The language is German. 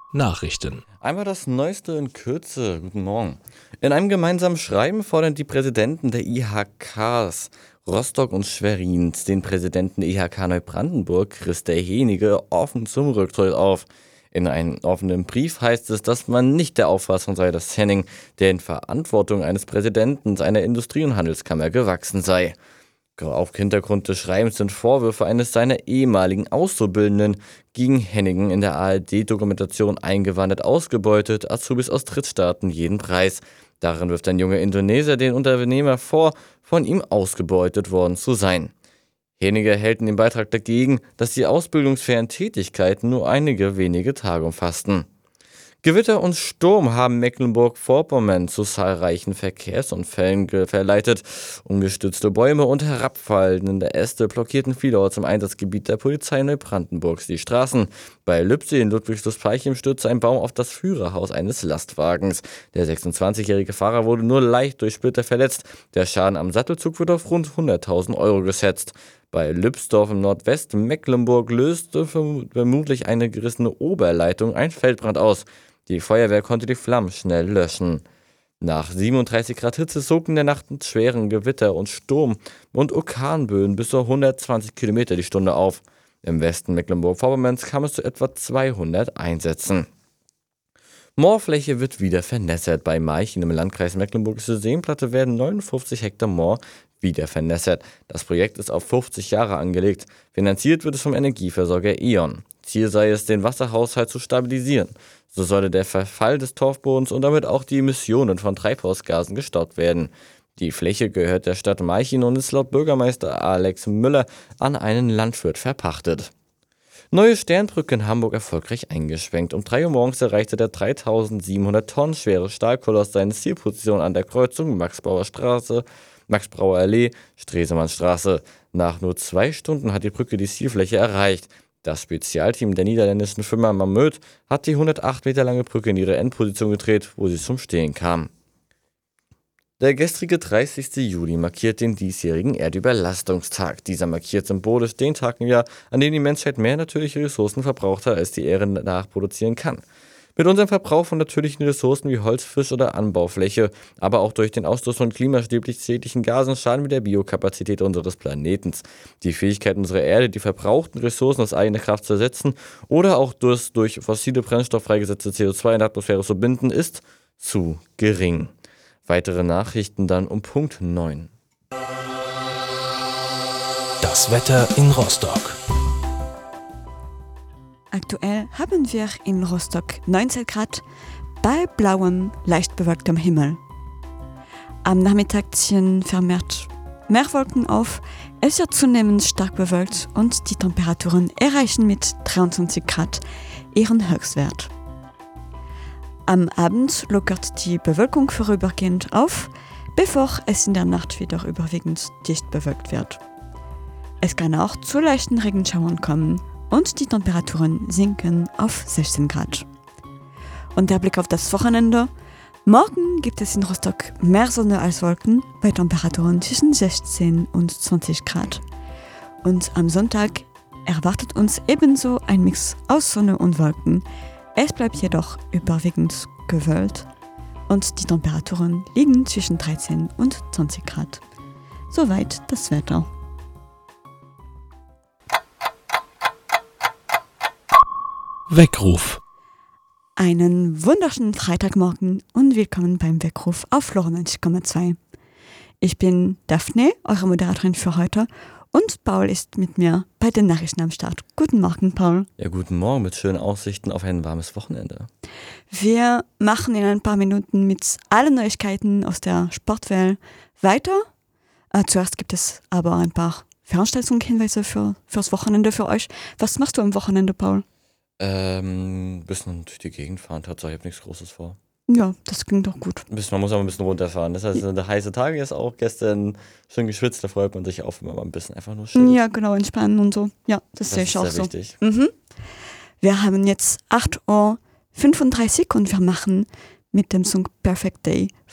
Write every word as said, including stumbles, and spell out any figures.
Nachrichten. Einmal das Neueste in Kürze. Guten Morgen. In einem gemeinsamen Schreiben fordern die Präsidenten der I H Ks Rostock und Schwerin den Präsidenten der I H K Neubrandenburg, Christa Henige, offen zum Rücktritt auf. In einem offenen Brief heißt es, dass man nicht der Auffassung sei, dass Henning der in Verantwortung eines Präsidenten einer Industrie- und Handelskammer gewachsen sei. Auf Hintergrund des Schreibens sind Vorwürfe eines seiner ehemaligen Auszubildenden gegen Hennigen in der A R D-Dokumentation eingewandert ausgebeutet, Azubis aus Drittstaaten jeden Preis. Darin wirft ein junger Indonesier den Unternehmer vor, von ihm ausgebeutet worden zu sein. Henniger hält in dem Beitrag dagegen, dass die ausbildungsfernen Tätigkeiten nur einige wenige Tage umfassten. Gewitter und Sturm haben Mecklenburg-Vorpommern zu zahlreichen Verkehrsunfällen ge- verleitet. Umgestürzte Bäume und herabfallende Äste blockierten vielerorts im Einsatzgebiet der Polizei Neubrandenburgs die Straßen. Bei Lübse in Ludwigslust-Parchim stürzte ein Baum auf das Führerhaus eines Lastwagens. Der sechsundzwanzigjährige Fahrer wurde nur leicht durch Splitter verletzt. Der Schaden am Sattelzug wird auf rund hunderttausend Euro geschätzt. Bei Lübsdorf im Nordwesten Mecklenburg löste vermutlich eine gerissene Oberleitung einen Feldbrand aus. Die Feuerwehr konnte die Flammen schnell löschen. Nach siebenunddreißig Grad Hitze sogten in der Nacht mit schweren Gewitter und Sturm und Orkanböen bis zu hundertzwanzig Kilometer die Stunde auf. Im Westen Mecklenburg-Vorpommerns kam es zu etwa zweihundert Einsätzen. Moorfläche wird wieder vernässert. Bei Marchen im Landkreis Mecklenburgische Seenplatte werden neunundfünfzig Hektar Moor wieder vernässert. Das Projekt ist auf fünfzig Jahre angelegt. Finanziert wird es vom Energieversorger E.ON. Ziel sei es, den Wasserhaushalt zu stabilisieren. So solle der Verfall des Torfbodens und damit auch die Emissionen von Treibhausgasen gestoppt werden. Die Fläche gehört der Stadt Marchen und ist laut Bürgermeister Alex Müller an einen Landwirt verpachtet. Neue Sternbrücke in Hamburg erfolgreich eingeschwenkt. Um drei Uhr morgens erreichte der dreitausendsiebenhundert Tonnen schwere Stahlkoloss seine Zielposition an der Kreuzung Max-Brauer Straße, Max-Brauer Allee, Stresemannstraße. Nach nur zwei Stunden hat die Brücke die Zielfläche erreicht. Das Spezialteam der niederländischen Firma Mammoet hat die hundertacht Meter lange Brücke in ihre Endposition gedreht, wo sie zum Stehen kam. Der gestrige dreißigste Juli markiert den diesjährigen Erdüberlastungstag. Dieser markiert symbolisch den Tag im Jahr, an dem die Menschheit mehr natürliche Ressourcen verbraucht hat, als die Erde nachproduzieren kann. Mit unserem Verbrauch von natürlichen Ressourcen wie Holz, Fisch oder Anbaufläche, aber auch durch den Ausstoß von klimaschädlich schädlichen Gasen schaden wir der Biokapazität unseres Planetens. Die Fähigkeit unserer Erde, die verbrauchten Ressourcen aus eigener Kraft zu ersetzen oder auch durch, durch fossile Brennstoff freigesetzte C O zwei in der Atmosphäre zu binden, ist zu gering. Weitere Nachrichten dann um Punkt neun. Das Wetter in Rostock. Aktuell haben wir in Rostock neunzehn Grad bei blauem, leicht bewölktem Himmel. Am Nachmittag ziehen vermehrt mehr Wolken auf, es wird zunehmend stark bewölkt und die Temperaturen erreichen mit dreiundzwanzig Grad ihren Höchstwert. Am Abend lockert die Bewölkung vorübergehend auf, bevor es in der Nacht wieder überwiegend dicht bewölkt wird. Es kann auch zu leichten Regenschauern kommen und die Temperaturen sinken auf sechzehn Grad. Und der Blick auf das Wochenende. Morgen gibt es in Rostock mehr Sonne als Wolken bei Temperaturen zwischen sechzehn und zwanzig Grad. Und am Sonntag erwartet uns ebenso ein Mix aus Sonne und Wolken. Es bleibt jedoch überwiegend gewölkt und die Temperaturen liegen zwischen dreizehn und zwanzig Grad. Soweit das Wetter. Weckruf. Einen wunderschönen Freitagmorgen und willkommen beim Weckruf auf Flora neunzig Komma zwei. Ich bin Daphne, eure Moderatorin für heute, und Paul ist mit mir bei den Nachrichten am Start. Guten Morgen, Paul. Ja, guten Morgen mit schönen Aussichten auf ein warmes Wochenende. Wir machen in ein paar Minuten mit allen Neuigkeiten aus der Sportwelt weiter. Äh, zuerst gibt es aber ein paar Veranstaltungshinweise für fürs Wochenende für euch. Was machst du am Wochenende, Paul? Ähm, ein bisschen durch die Gegend fahren, Tatsache, ich habe nichts Großes vor. Ja, das klingt doch gut. Ein bisschen, man muss aber ein bisschen runterfahren. Das heißt, der heiße Tag ist auch gestern schön geschwitzt, da freut man sich auf, wenn man mal ein bisschen einfach nur schön. Ja, genau, entspannen und so. Ja, das, das sehe ich auch so. Das ist sehr wichtig. Mhm. Wir haben jetzt acht Uhr fünfunddreißig und wir machen mit dem Song Perfect Day